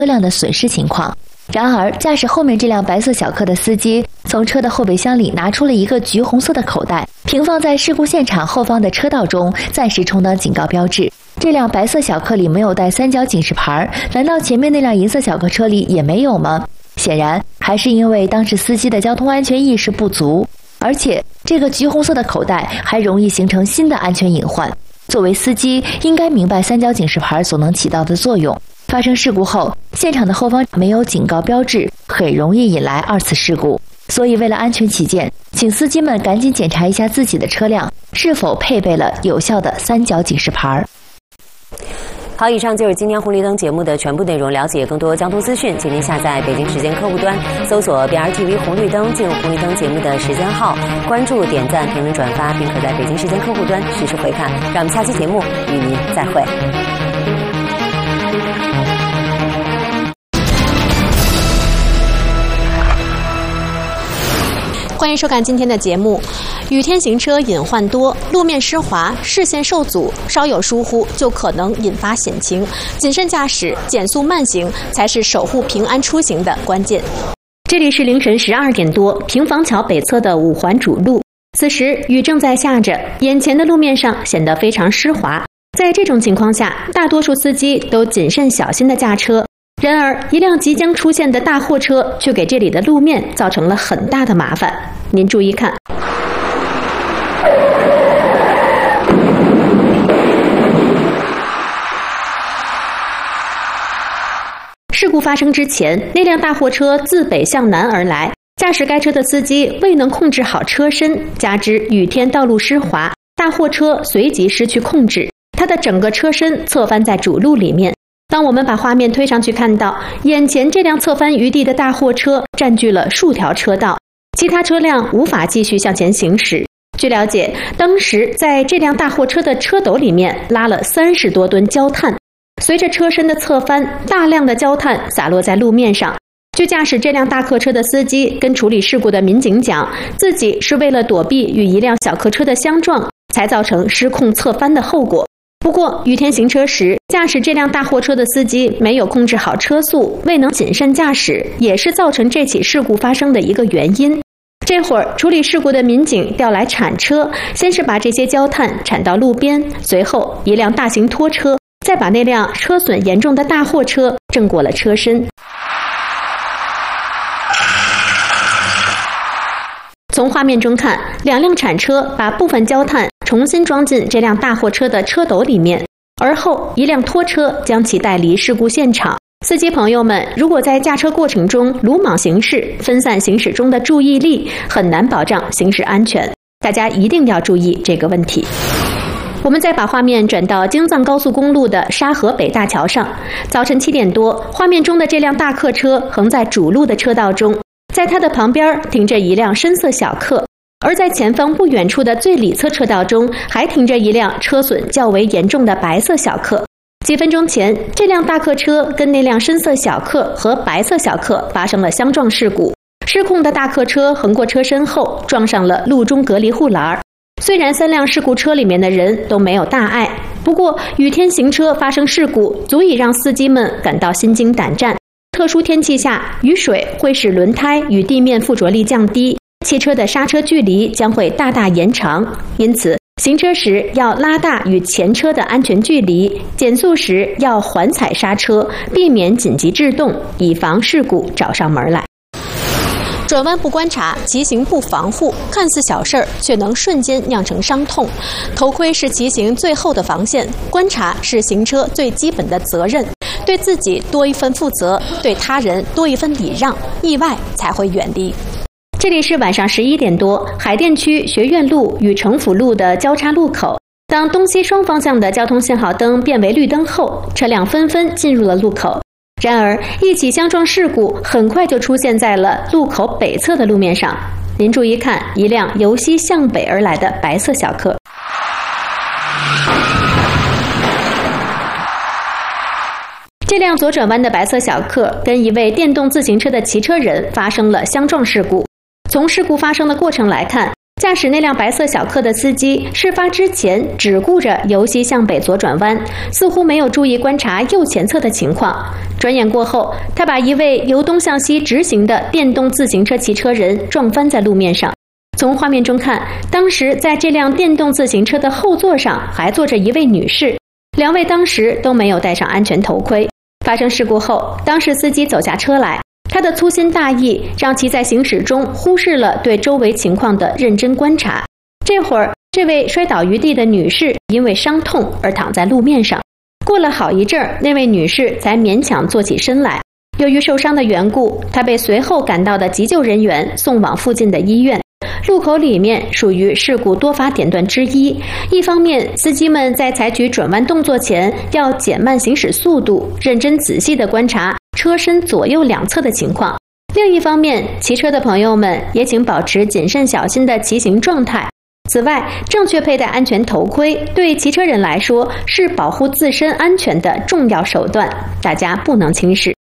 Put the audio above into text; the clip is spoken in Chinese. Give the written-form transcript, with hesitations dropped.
车辆的损失情况。然而，驾驶后面这辆白色小客的司机从车的后备箱里拿出了一个橘红色的口袋，平放在事故现场后方的车道中，暂时充当警告标志。这辆白色小客里没有带三角警示牌，难道前面那辆银色小客车里也没有吗？显然还是因为当时司机的交通安全意识不足，而且这个橘红色的口袋还容易形成新的安全隐患。作为司机，应该明白三角警示牌所能起到的作用。发生事故后，现场的后方没有警告标志，很容易引来二次事故。所以为了安全起见，请司机们赶紧检查一下自己的车辆是否配备了有效的三角警示牌。 好，以上就是今天红绿灯节目的全部内容。了解更多交通资讯，请您下载北京时间客户端，搜索 BRTV 红绿灯，进入红绿灯节目的时间号，关注、点赞、评论、转发，并可在北京时间客户端实时回看。让我们下期节目与您再会。 欢迎收看今天的节目。雨天行车隐患多，路面湿滑，视线受阻，稍有疏忽就可能引发险情。谨慎驾驶、减速慢行才是守护平安出行的关键。这里是凌晨12点多，平房桥北侧的5环主路。此时雨正在下着，眼前的路面上显得非常湿滑。在这种情况下，大多数司机都谨慎小心地驾车。然而，一辆即将出现的大货车却给这里的路面造成了很大的麻烦。您注意看，事故发生之前，那辆大货车自北向南而来，驾驶该车的司机未能控制好车身，加之雨天道路湿滑，大货车随即失去控制，它的整个车身侧翻在主路里面。当我们把画面推上去，看到眼前这辆侧翻于地的大货车占据了数条车道，其他车辆无法继续向前行驶。据了解，当时在这辆大货车的车斗里面拉了30多吨焦炭，随着车身的侧翻，大量的焦炭洒落在路面上。据驾驶这辆大客车的司机跟处理事故的民警讲，自己是为了躲避与一辆小客车的相撞，才造成失控侧翻的后果。不过，雨天行车时，驾驶这辆大货车的司机没有控制好车速，未能谨慎驾驶，也是造成这起事故发生的一个原因。这会儿，处理事故的民警调来铲车，先是把这些焦炭铲到路边，随后一辆大型拖车，再把那辆车损严重的大货车正过了车身。从画面中看，2辆铲车把部分焦炭重新装进这辆大货车的车斗里面，而后一辆拖车将其带离事故现场。司机朋友们，如果在驾车过程中鲁莽行驶，分散行驶中的注意力，很难保障行驶安全。大家一定要注意这个问题。我们再把画面转到京藏高速公路的沙河北大桥上。早晨7点多，画面中的这辆大客车横在主路的车道中，在它的旁边停着一辆深色小客，而在前方不远处的最里侧车道中还停着一辆车损较为严重的白色小客。几分钟前，这辆大客车跟那辆深色小客和白色小客发生了相撞事故，失控的大客车横过车身后撞上了路中隔离护栏。虽然3辆事故车里面的人都没有大碍，不过雨天行车发生事故足以让司机们感到心惊胆战。特殊天气下，雨水会使轮胎与地面附着力降低，汽车的刹车距离将会大大延长，因此行车时要拉大与前车的安全距离，减速时要缓踩刹车，避免紧急制动，以防事故找上门来。转弯不观察，骑行不防护，看似小事儿，却能瞬间酿成伤痛。头盔是骑行最后的防线，观察是行车最基本的责任。对自己多一份负责，对他人多一份礼让，意外才会远离。这里是晚上11点多，海淀区学院路与城府路的交叉路口。当东西双方向的交通信号灯变为绿灯后，车辆纷纷进入了路口。然而，一起相撞事故很快就出现在了路口北侧的路面上。您注意看，一辆由西向北而来的白色小客。这辆左转弯的白色小客跟一位电动自行车的骑车人发生了相撞事故。从事故发生的过程来看， 驾驶那辆白色小客的司机，事发之前只顾着由西向北左转弯，似乎没有注意观察右前侧的情况。转眼过后，他把一位由东向西直行的电动自行车骑车人撞翻在路面上。从画面中看，当时在这辆电动自行车的后座上还坐着一位女士，两位当时都没有戴上安全头盔。发生事故后，当时司机走下车来，他的粗心大意让其在行驶中忽视了对周围情况的认真观察。这会儿，这位摔倒于地的女士因为伤痛而躺在路面上。过了好一阵儿，那位女士才勉强坐起身来。由于受伤的缘故，她被随后赶到的急救人员送往附近的医院。路口里面属于事故多发点段之一，一方面司机们在采取转弯动作前要减慢行驶速度，认真仔细地观察车身左右两侧的情况；另一方面，骑车的朋友们也请保持谨慎小心的骑行状态。此外，正确佩戴安全头盔对骑车人来说是保护自身安全的重要手段，大家不能轻视。